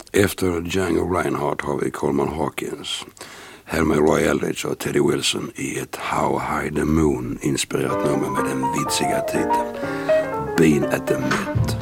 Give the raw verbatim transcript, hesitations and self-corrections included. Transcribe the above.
Efter Django Reinhardt har vi Coleman Hawkins. Här med Roy Eldridge och Teddy Wilson i ett How High the Moon inspirerat nummer med den vitsiga titeln Been at the Met.